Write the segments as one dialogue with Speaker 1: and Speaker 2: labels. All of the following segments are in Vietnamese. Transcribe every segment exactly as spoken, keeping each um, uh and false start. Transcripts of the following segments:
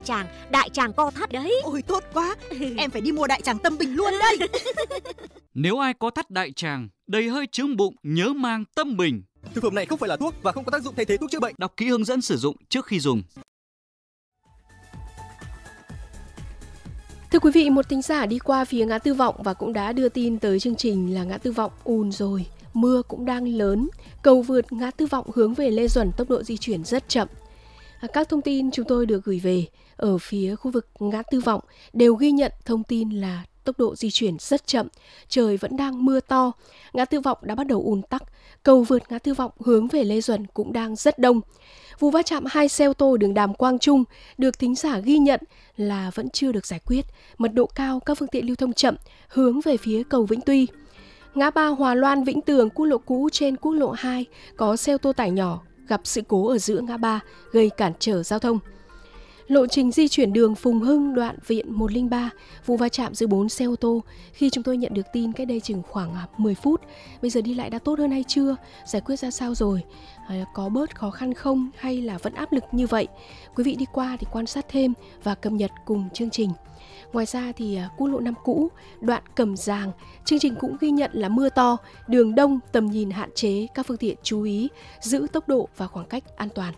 Speaker 1: Tràng, đại tràng co thắt đấy.
Speaker 2: Ôi tốt quá, em phải đi mua đại tràng Tâm Bình luôn đây.
Speaker 3: Nếu ai có thắt đại tràng, đầy hơi chướng bụng, nhớ mang Tâm Bình.
Speaker 4: Thực phẩm này không phải là thuốc và không có tác dụng thay thế thuốc chữa bệnh.
Speaker 3: Đọc kỹ hướng dẫn sử dụng trước khi dùng.
Speaker 5: Thưa quý vị, một thính giả đi qua phía ngã tư Vọng và cũng đã đưa tin tới chương trình là ngã tư Vọng ùn rồi, mưa cũng đang lớn, cầu vượt ngã tư Vọng hướng về Lê Duẩn tốc độ di chuyển rất chậm. Các thông tin chúng tôi được gửi về ở phía khu vực ngã tư Vọng đều ghi nhận thông tin là tốc độ di chuyển rất chậm, trời vẫn đang mưa to, ngã tư Vọng đã bắt đầu ùn tắc, cầu vượt ngã tư Vọng hướng về Lê Duẩn cũng đang rất đông. Vụ va chạm hai xe ô tô đường Đàm Quang Trung được thính giả ghi nhận là vẫn chưa được giải quyết, mật độ cao, các phương tiện lưu thông chậm hướng về phía cầu Vĩnh Tuy. Ngã ba Hòa Loan Vĩnh Tường, quốc lộ cũ trên quốc lộ hai có xe ô tô tải nhỏ gặp sự cố ở giữa ngã ba gây cản trở giao thông. Lộ trình di chuyển đường Phùng Hưng đoạn Viện một không ba, vụ va chạm giữa bốn xe ô tô. Khi chúng tôi nhận được tin cách đây chừng khoảng mười phút, bây giờ đi lại đã tốt hơn hay chưa? Giải quyết ra sao rồi? À, có bớt khó khăn không hay là vẫn áp lực như vậy? Quý vị đi qua thì quan sát thêm và cập nhật cùng chương trình. Ngoài ra thì quốc lộ năm cũ, đoạn Cẩm Giàng, chương trình cũng ghi nhận là mưa to, đường đông, tầm nhìn hạn chế, các phương tiện chú ý, giữ tốc độ và khoảng cách an toàn.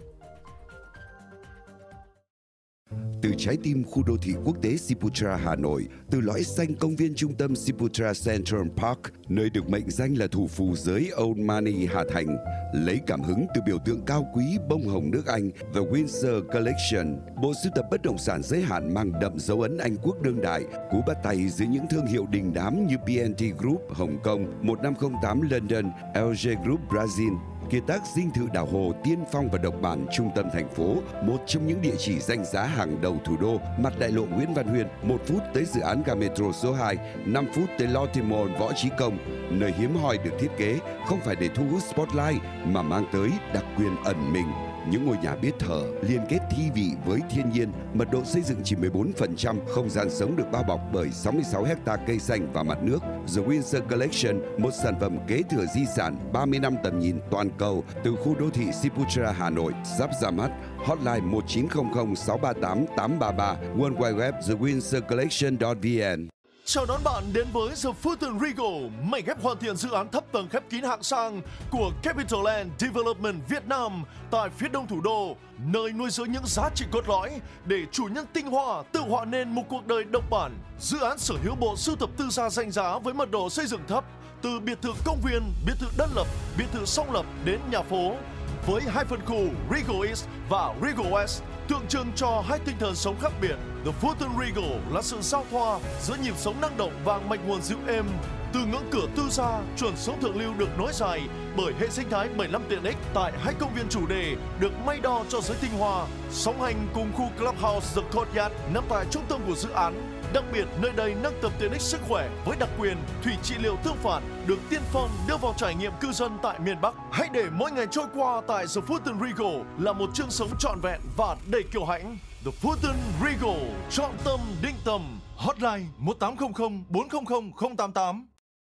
Speaker 6: Từ trái tim khu đô thị quốc tế Siputra Hà Nội, từ lõi xanh công viên trung tâm Siputra Central Park, nơi được mệnh danh là thủ phủ giới Old Money Hà Thành, lấy cảm hứng từ biểu tượng cao quý bông hồng nước Anh The Windsor Collection, bộ sưu tập bất động sản giới hạn mang đậm dấu ấn Anh quốc đương đại, cú bắt tay dưới những thương hiệu đình đám như bê en tê Group Hồng Kông, một năm không tám London, lờ giê Group Brazil. Kiệt tác dinh thự đảo Hồ tiên phong và độc bản trung tâm thành phố, một trong những địa chỉ danh giá hàng đầu thủ đô, mặt đại lộ Nguyễn Văn Huyên, một phút tới dự án ga metro số hai, năm phút tới Lotte Mall Võ Chí Công, nơi hiếm hoi được thiết kế không phải để thu hút spotlight mà mang tới đặc quyền ẩn mình. Những ngôi nhà biết thở, liên kết thi vị với thiên nhiên, mật độ xây dựng chỉ mười bốn phần trăm, không gian sống được bao bọc bởi sáu mươi sáu héc ta cây xanh và mặt nước. The Windsor Collection, một sản phẩm kế thừa di sản ba mươi năm tầm nhìn toàn cầu từ khu đô thị Siputra Hà Nội, sắp ra mắt. Hotline một chín không không sáu ba tám tám ba ba, World Wide Web the windsor collection chấm vn.
Speaker 7: Chào đón bạn đến với The Fulton Regal, mảnh ghép hoàn thiện dự án thấp tầng khép kín hạng sang của Capital Land Development Việt Nam tại phía đông thủ đô, nơi nuôi dưỡng những giá trị cốt lõi để chủ nhân tinh hoa tự họa nên một cuộc đời độc bản. Dự án sở hữu bộ sưu tập tư gia danh giá với mật độ xây dựng thấp, từ biệt thự công viên, biệt thự đơn lập, biệt thự song lập đến nhà phố, với hai phân khu Regal East và Regal West, tượng trưng cho hai tinh thần sống khác biệt. The Fulton Regal là sự giao thoa giữa nhịp sống năng động và mạch nguồn dịu êm. Từ ngưỡng cửa tư gia, chuẩn sống thượng lưu được nối dài bởi hệ sinh thái bảy mươi lăm tiện ích tại hai công viên chủ đề được may đo cho giới tinh hoa. Song hành cùng khu Clubhouse The Courtyard nằm tại trung tâm của dự án. Đặc biệt, nơi đây nâng tầm tiện ích sức khỏe với đặc quyền thủy trị liệu tương phản được tiên phong đưa vào trải nghiệm cư dân tại miền Bắc. Hãy để mỗi ngày trôi qua tại The Fulton Regal là một chương sống trọn vẹn và đầy kiêu hãnh. The Fulton Regal, chọn tâm định tầm. Hotline một tám không không bốn không không không tám tám.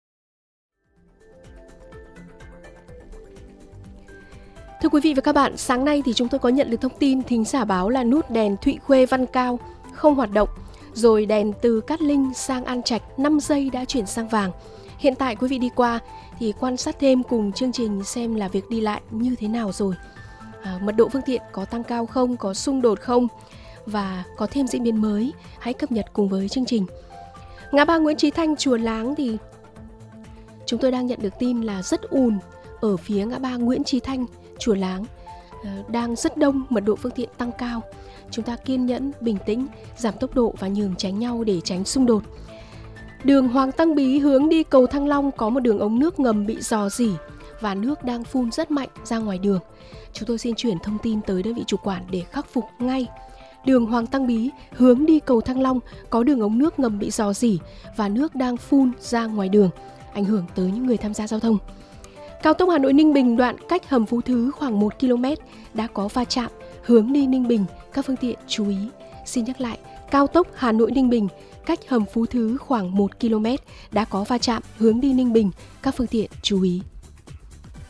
Speaker 5: Thưa quý vị và các bạn, sáng nay thì chúng tôi có nhận được thông tin thính giả báo là nút đèn Thụy Khuê Văn Cao không hoạt động, rồi đèn từ Cát Linh sang An Trạch năm giây đã chuyển sang vàng. Hiện tại quý vị đi qua thì quan sát thêm cùng chương trình xem là việc đi lại như thế nào rồi. À, mật độ phương tiện có tăng cao không, có xung đột không và có thêm diễn biến mới, hãy cập nhật cùng với chương trình. Ngã ba Nguyễn Chí Thanh Chùa Láng thì chúng tôi đang nhận được tin là rất ùn ở phía ngã ba Nguyễn Chí Thanh Chùa Láng, à, đang rất đông, mật độ phương tiện tăng cao. Chúng ta kiên nhẫn, bình tĩnh, giảm tốc độ và nhường tránh nhau để tránh xung đột. Đường Hoàng Tăng Bí hướng đi cầu Thăng Long có một đường ống nước ngầm bị rò rỉ và nước đang phun rất mạnh ra ngoài đường. Chúng tôi xin chuyển thông tin tới đơn vị chủ quản để khắc phục ngay. Đường Hoàng Tăng Bí hướng đi cầu Thăng Long có đường ống nước ngầm bị rò rỉ và nước đang phun ra ngoài đường, ảnh hưởng tới những người tham gia giao thông. Cao tốc Hà Nội Ninh Bình đoạn cách hầm Phú Thứ khoảng một ki lô mét đã có va chạm, hướng đi Ninh Bình, các phương tiện chú ý. Xin nhắc lại, cao tốc Hà Nội Ninh Bình cách hầm Phú Thứ khoảng một ki lô mét đã có va chạm, hướng đi Ninh Bình, các phương tiện chú ý.